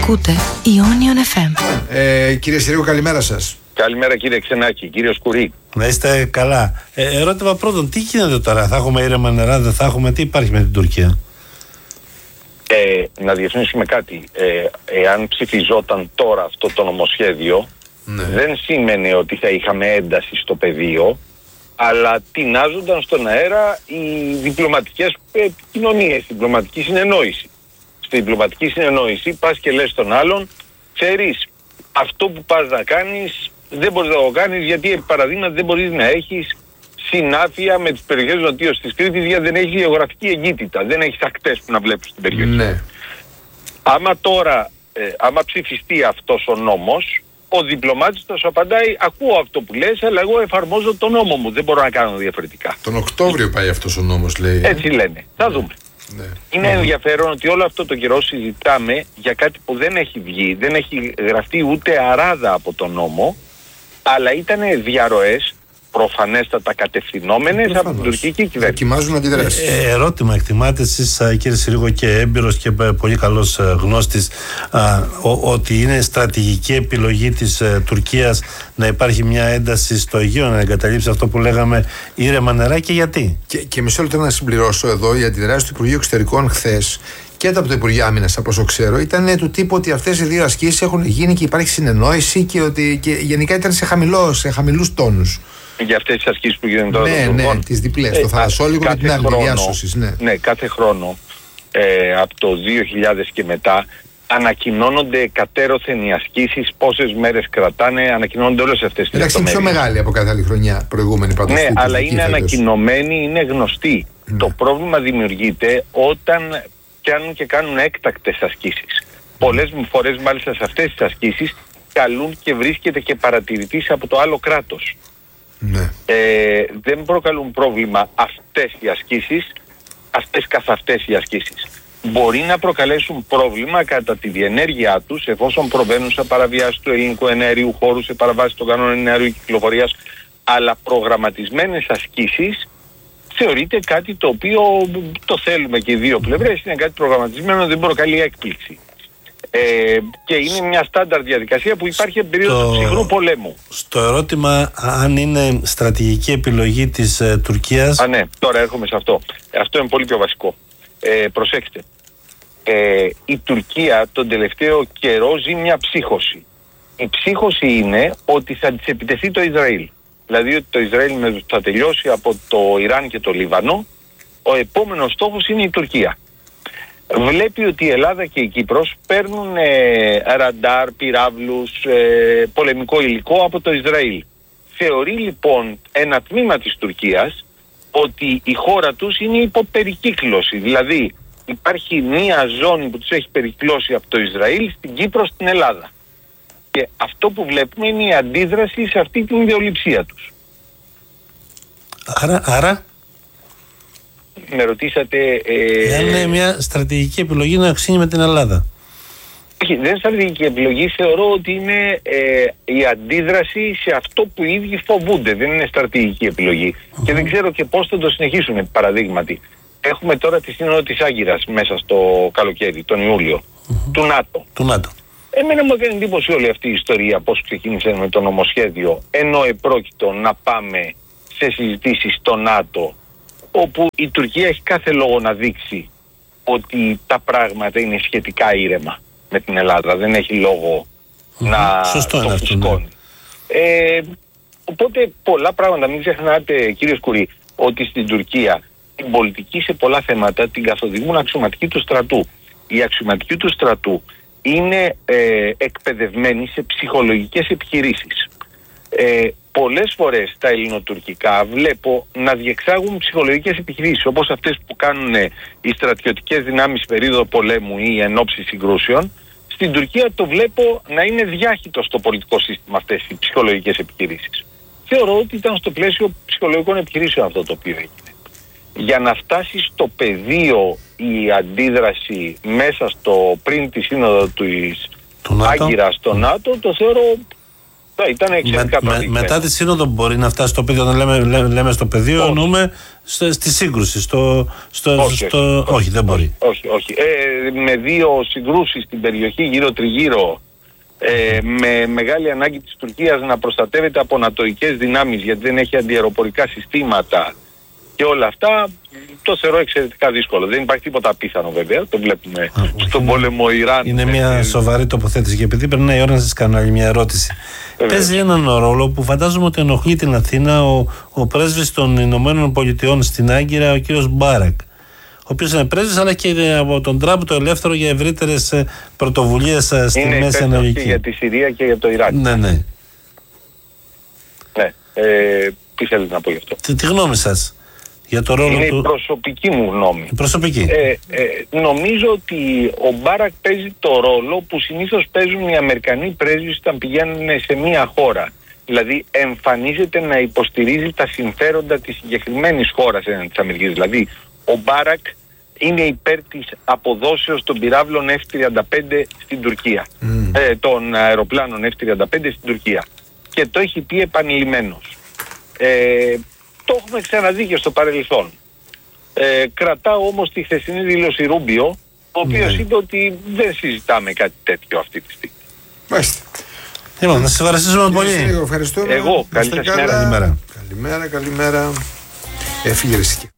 Ακούτε Ionion FM. Κύριε Συρίγου, καλημέρα σας. Καλημέρα κύριε Ξενάκη, κύριο Σκουρί. Να είστε καλά. Ερώτημα πρώτον, τι γίνεται τώρα, θα έχουμε ήρεμα νερά, δεν θα έχουμε, τι υπάρχει με την Τουρκία? Να διευκρινίσουμε κάτι. Εάν ψηφιζόταν τώρα αυτό το νομοσχέδιο, δεν σημαίνει ότι θα είχαμε ένταση στο πεδίο, αλλά τεινάζονταν στον αέρα οι διπλωματικές επικοινωνίες, η διπλωματική συνεννόηση. Στη διπλωματική συνεννόηση πας και λες στον άλλον, ξέρεις, αυτό που πας να κάνεις δεν μπορείς να το κάνεις, γιατί επί παραδείγματι δεν μπορείς να έχεις συνάφεια με τις περιοχές νοτίως της Κρήτης, γιατί δεν έχεις γεωγραφική εγκύτητα, δεν έχεις ακτές που να βλέπεις στην περιοχή. Ναι. Άμα τώρα, άμα ψηφιστεί αυτός ο νόμος, ο διπλωμάτης θα σου απαντάει, ακούω αυτό που λες, αλλά εγώ εφαρμόζω τον νόμο μου, δεν μπορώ να κάνω διαφορετικά. Τον Οκτώβριο πάει αυτός ο νόμος, λέει. Έτσι λένε. Θα δούμε. Ναι. Είναι ενδιαφέρον ότι όλο αυτό το καιρό συζητάμε για κάτι που δεν έχει βγει, δεν έχει γραφτεί ούτε αράδα από τον νόμο, αλλά ήταν διαρροές προφανέστατα κατευθυνόμενες από την τουρκική κυβέρνηση. Δοκιμάζουν αντιδράσεις. Ερώτημα, εκτιμάτε εσείς, κύριε Συρίγο, και έμπειρος και πολύ καλός γνώστης, ότι είναι στρατηγική επιλογή της Τουρκίας να υπάρχει μια ένταση στο Αιγαίο, να εγκαταλείψει αυτό που λέγαμε ήρεμα νερά, και γιατί? Και μισό λεπτό να συμπληρώσω εδώ, η αντιδράση του Υπουργείου Εξωτερικών χθες και από το Υπουργείο Άμυνας, από όσο ξέρω, ήταν του τύπου ότι αυτές οι δύο ασκήσεις έχουν γίνει και υπάρχει συνεννόηση και ότι και γενικά ήταν σε χαμηλούς τόνους. Για αυτές τις ασκήσεις που γίνονται τώρα. Ναι, τις διπλές, το θαλασσόλικο και την άλλη διάσωσης. Ναι, κάθε χρόνο από το 2000 και μετά ανακοινώνονται κατέρωθεν οι ασκήσεις, πόσες μέρες κρατάνε, ανακοινώνονται όλες αυτές τις λεπτομέρειες. Εντάξει, είναι πιο μεγάλη από κάθε άλλη χρονιά προηγούμενη πάντως. Ναι, αλλά είναι ανακοινωμένη, είναι γνωστή. Το πρόβλημα δημιουργείται όταν πιάνουν και κάνουν έκτακτες ασκήσεις. Πολλές φορές μάλιστα σε αυτές τις ασκήσεις καλούν και βρίσκεται και παρατηρητής από το άλλο κράτος. Ναι. Δεν προκαλούν πρόβλημα αυτές οι ασκήσεις, αυτές καθ' αυτές οι ασκήσεις. Μπορεί να προκαλέσουν πρόβλημα κατά τη διενέργειά τους, εφόσον προβαίνουν σε παραβιάσεις του ελληνικού εναέριου χώρου, σε παραβάσεις των κανόνων εναέριου κυκλοφορίας, αλλά προγραμματισμένες ασκήσεις θεωρείται κάτι το οποίο το θέλουμε και οι δύο πλευρές, είναι κάτι προγραμματισμένο, δεν προκαλεί έκπληξη. Και είναι μια στάνταρ διαδικασία που υπάρχει από περίοδο του ψυχρού πολέμου. Στο ερώτημα αν είναι στρατηγική επιλογή της Τουρκίας... Ναι, τώρα έρχομαι σε αυτό. Αυτό είναι πολύ πιο βασικό. Προσέξτε. Η Τουρκία τον τελευταίο καιρό ζει μια ψύχωση. Η ψύχωση είναι ότι θα της επιτεθεί το Ισραήλ. Δηλαδή ότι το Ισραήλ θα τελειώσει από το Ιράν και το Λίβανο. Ο επόμενος στόχος είναι η Τουρκία. Βλέπει ότι η Ελλάδα και η Κύπρος παίρνουν ραντάρ, πυράβλους, πολεμικό υλικό από το Ισραήλ. Θεωρεί λοιπόν ένα τμήμα της Τουρκίας ότι η χώρα τους είναι υποπερικύκλωση. Δηλαδή υπάρχει μία ζώνη που τους έχει περικυκλώσει από το Ισραήλ στην Κύπρο, στην Ελλάδα. Και αυτό που βλέπουμε είναι η αντίδραση σε αυτή την ιδεολειψία τους. Άρα... Με ρωτήσατε... είναι μια στρατηγική επιλογή να οξύνει με την Ελλάδα. Όχι, δεν είναι στρατηγική επιλογή. Θεωρώ ότι είναι η αντίδραση σε αυτό που οι ίδιοι φοβούνται. Δεν είναι στρατηγική επιλογή. Και δεν ξέρω και πώς θα το συνεχίσουν. Παραδείγματι, έχουμε τώρα τη σύνοδο της Άγκυρας μέσα στο καλοκαίρι, τον Ιούλιο, του ΝΑΤΟ. Εμένα μου έκανε εντύπωση όλη αυτή η ιστορία, πώς ξεκίνησε με το νομοσχέδιο, ενώ επρόκειτο να πάμε σε συζητήσεις στο ΝΑΤΟ, όπου η Τουρκία έχει κάθε λόγο να δείξει ότι τα πράγματα είναι σχετικά ήρεμα με την Ελλάδα. Δεν έχει λόγο να το φουσκώνει. Οπότε πολλά πράγματα, μην ξεχνάτε κύριε Σκουρί, ότι στην Τουρκία την πολιτική σε πολλά θέματα την καθοδηγούν αξιωματικοί του στρατού. Οι αξιωματικοί του στρατού είναι εκπαιδευμένοι σε ψυχολογικές επιχειρήσεις. Πολλές φορές τα ελληνοτουρκικά βλέπω να διεξάγουν ψυχολογικές επιχειρήσεις, όπως αυτές που κάνουν οι στρατιωτικές δυνάμεις σε περίοδο πολέμου ή εν ώψη συγκρούσεων. Στην Τουρκία το βλέπω να είναι διάχυτο στο πολιτικό σύστημα αυτές οι ψυχολογικές επιχειρήσεις. Θεωρώ ότι ήταν στο πλαίσιο ψυχολογικών επιχειρήσεων αυτό το οποίο έγινε. Για να φτάσει στο πεδίο η αντίδραση μέσα πριν τη σύνοδο του Άγκυρα στο ΝΑΤΟ, το θεωρώ Ήταν εξαιρετικά προηγημένο. Μετά τη σύνοδο μπορεί να φτάσει στο πεδίο. Όταν λέμε στο πεδίο, εννοούμε στη σύγκρουση. Όχι, δεν μπορεί. Όχι. Με 2 συγκρούσεις στην περιοχή γύρω-τριγύρω, με μεγάλη ανάγκη της Τουρκίας να προστατεύεται από νατοικές δυνάμεις, γιατί δεν έχει αντιαεροπορικά συστήματα και όλα αυτά, το θεωρώ εξαιρετικά δύσκολο. Δεν υπάρχει τίποτα απίθανο, βέβαια. Το βλέπουμε στον πόλεμο Ιράν. Είναι μια σοβαρή τοποθέτηση. Και επειδή περνάει η ώρα να σας κάνω άλλη μια ερώτηση. Παίζει έναν ρόλο που φαντάζομαι ότι ενοχλεί την Αθήνα ο πρέσβης των Ηνωμένων Πολιτειών στην Άγκυρα, ο κύριος Μπάρακ. Ο οποίος είναι πρέσβης, αλλά και από τον Τραμπ το ελεύθερο για ευρύτερες πρωτοβουλίες στη Μέση Ανατολή. Για τη Συρία και για το Ιράκ. Ναι. Τι θέλετε να πω γι' αυτό? Τι γνώμη σας για το ρόλο είναι του? η προσωπική μου γνώμη. Προσωπική. Νομίζω ότι ο Μπάρακ παίζει το ρόλο που συνήθως παίζουν οι Αμερικανοί πρέσβεις όταν πηγαίνουν σε μία χώρα. Δηλαδή εμφανίζεται να υποστηρίζει τα συμφέροντα της συγκεκριμένης χώρας έναντι της Αμερικής. Δηλαδή ο Μπάρακ είναι υπέρ της αποδόσεως των πυράβλων F-35 στην Τουρκία. Των αεροπλάνων F-35 στην Τουρκία. Και το έχει πει επανειλημμένος. Το έχουμε ξαναδεί και στο παρελθόν. Κρατάω όμως τη χθεσινή δήλωση Ρούμπιο, ο οποίος είπε ότι δεν συζητάμε κάτι τέτοιο αυτή τη στιγμή. Μάλιστα. Λοιπόν, να σας ευχαριστήσουμε πολύ. Ευχαριστούμε. Εγώ, καλή σας Καλημέρα. Καλημέρα. Έφυγε ριστική.